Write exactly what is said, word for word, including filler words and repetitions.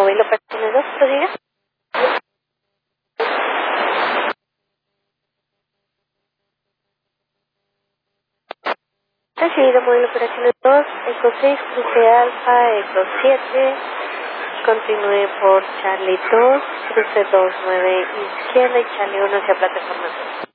móvil operaciones dos, ¿lo diga? Recibido móvil operaciones dos, Eco seis, cruce Alfa, Eco siete, continúe por Charlie dos, cruce dos nueve izquierda y Charlie uno hacia plataforma dos.